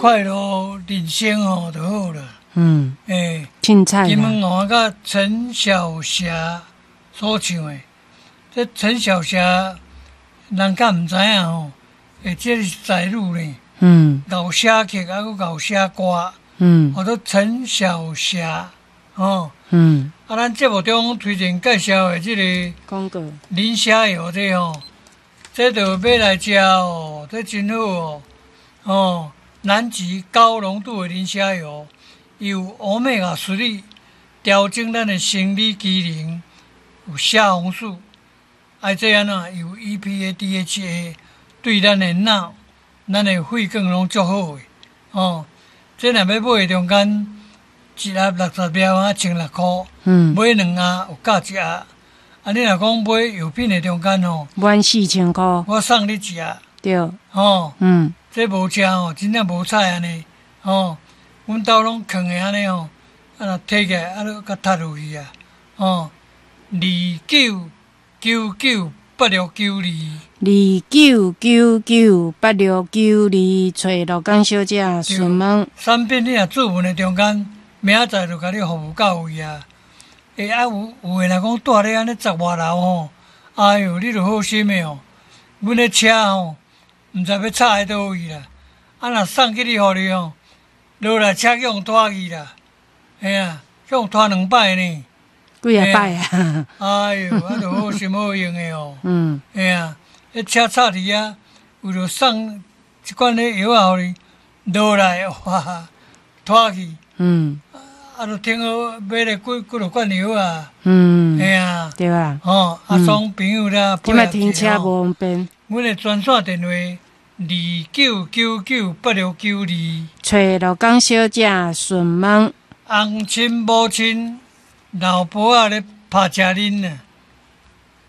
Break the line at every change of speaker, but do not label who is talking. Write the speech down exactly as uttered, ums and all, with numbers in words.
快乐人生哦就好了。
嗯，
诶，
凊彩
金
啦。
门话甲陈小霞所唱的，这陈小霞人敢毋知影吼，诶，这是才女呢，
嗯
搞写曲啊，佮搞写歌，
嗯
叫做陈小霞，吼、
嗯，
啊，咱节目中推荐介绍的这个
广告。
磷虾油这吼、这就买来食哦，这真好哦。哦，南极高浓度的磷虾油，有欧米伽三力调整咱的生理机能，有虾红素，啊这样啊有 E P A、D H A， 对咱的脑、咱的肺更拢足好的。哦，这若要买的中间一盒六十粒啊，千六块。
嗯，
买两盒有价一盒。啊，你若讲买药品的中间吼，
满四千块。
我送你一盒。
对。
吼、
嗯，
这无食吼，真正无彩安尼。吼，阮兜拢藏的安尼吼，啊，若摕起来啊，佮踢落去啊。吼，二九九九八六九二。
二九九九八六九二，找鹿港小姐询问。
产品你若注文的中间，明仔载就甲你服务到位啊。诶，啊有有诶，若讲住咧安尼十外楼吼，哎哟，你著好心诶哦。阮诶车吼，毋知要插喺倒位啦。啊，若送去你互你吼，落来车去互拖去啦。嘿啊，去互拖两摆呢。
几啊摆啊？
哎哟，啊，著好心好用诶哦。
嗯。
嘿啊，迄车插伫遐，为着送一罐迄药啊互你，落来哇，拖去。
嗯。
啊，著听好买了几几落罐药啊。
嗯。
嘿啊。
对啊。
吼，啊，送朋友啦，
即摆停车无方便。
阮的专线电话二九九九八六九二。
找鹿港小姐询问。
翁亲母亲，老婆仔咧拍食恁啊。